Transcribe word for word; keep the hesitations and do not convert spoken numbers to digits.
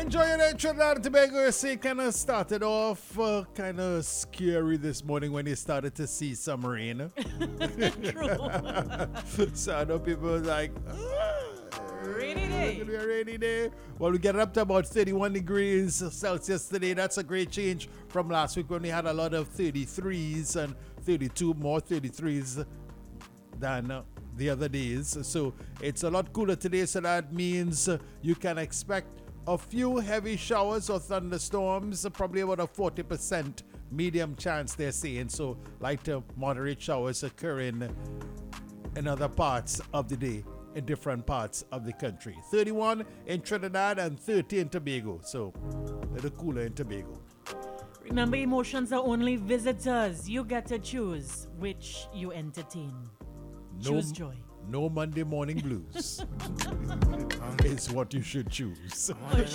Enjoying it, Trinidad and Tobago. You see, kind of started off uh, kind of scary this morning when you started to see some rain. True. So I know people were like, ah, Rainy day. It's gonna be a rainy day. Well, we get up to about thirty-one degrees Celsius today. That's a great change from last week when we had a lot of thirty-threes and thirty-two, more thirty-threes than uh, the other days. So it's a lot cooler today. So that means uh, you can expect a few heavy showers or thunderstorms, uh, probably about a forty percent medium chance they're saying. So light to moderate showers occurring in other parts of the day, in different parts of the country. thirty-one in Trinidad and thirty in Tobago. So a little cooler in Tobago. Remember, emotions are only visitors. You get to choose which you entertain. No, Choose joy. no Monday morning blues is what you should choose. For